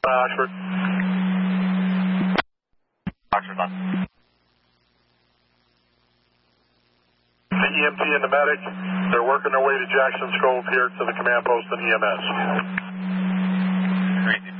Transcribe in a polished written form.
Oxford. Oxford on. The EMT and the medic, they're working their way to Jackson's Cove here to the command post and EMS. Crazy.